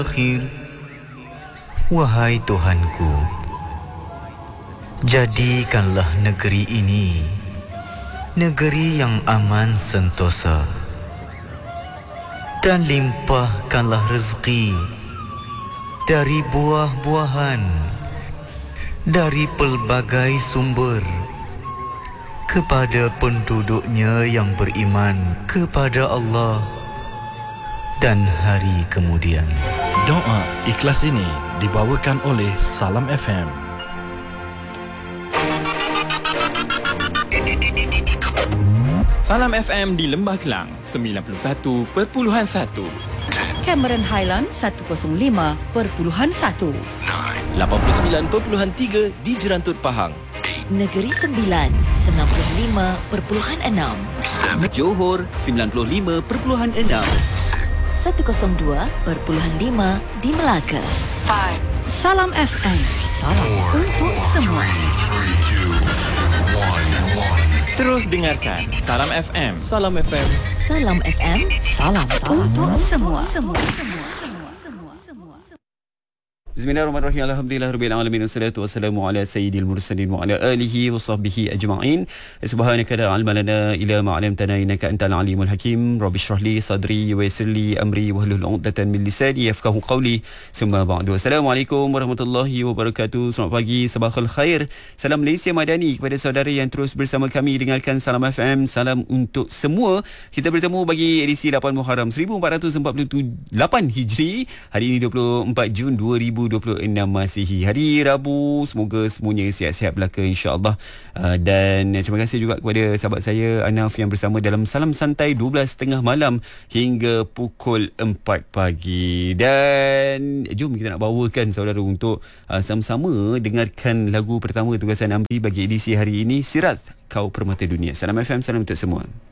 akhir. Wahai Tuhanku, jadikanlah negeri ini negeri yang aman sentosa, dan limpahkanlah rezeki dari buah-buahan, dari pelbagai sumber, kepada penduduknya yang beriman kepada Allah dan hari kemudian. Doa ikhlas ini dibawakan oleh Salam FM. Salam FM di Lembah Kelang 91.1, Cameron Highland 105.1, 89.3 di Jerantut Pahang, Negeri Sembilan 95.6, Johor 95.6, 102.5 di Melaka. Salam FM. Salam untuk semua. terus dengarkan Salam FM. Salam FM. Salam FM. Salam untuk semua. Bismillahirrahmanirrahim. Alhamdulillahirabbil alamin. Wassalatu wassalamu ala sayyidil mursalin wa ala alihi wa sahbihi ajma'in. Subhanaka la ilma lana illa ma 'allamtana innaka antal alimul hakim. Rabbi shrah li sadri wa yassir li amri wahlul 'uqdatam min lisani yafqahu qawli. Summa ba'du. Assalamualaikum warahmatullahi wabarakatuh. Selamat pagi, sabahul khair. Salam Malaysia Madani kepada saudara yang terus bersama kami dengarkan Salam FM. Salam untuk semua. Kita bertemu bagi edisi 8 Muharram 1448 Hijri. Hari ini 24 Jun 2026 Masihi, hari Rabu. Semoga semuanya sihat-sihat belaka, insya-Allah. Dan terima kasih juga kepada sahabat saya Anaf yang bersama dalam Salam Santai 12.30 malam hingga pukul 4 pagi. Dan jom kita nak bawakan saudara untuk sama-sama dengarkan lagu pertama tugasan Amri bagi edisi hari ini, Sirat Kau Permata Dunia. Salam FM, salam untuk semua.